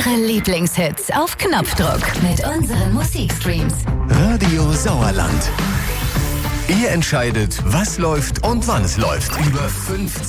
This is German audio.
Eure Lieblingshits auf Knopfdruck mit unseren Musikstreams. Radio Sauerland. Ihr entscheidet, was läuft und wann es läuft. Über 50